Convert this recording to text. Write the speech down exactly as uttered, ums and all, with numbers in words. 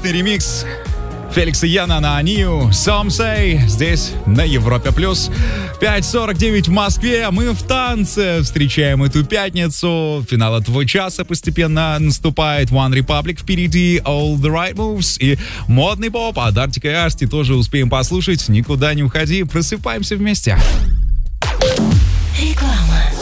Мощный ремикс Феликса Яна на Анию, Some Say, здесь на Европе+. Плюс пять сорок девять в Москве, мы в танце, встречаем эту пятницу, финал этого часа постепенно наступает, One Republic впереди, All the Right Moves и модный поп от Arctic и Asti тоже успеем послушать, никуда не уходи, просыпаемся вместе. Реклама.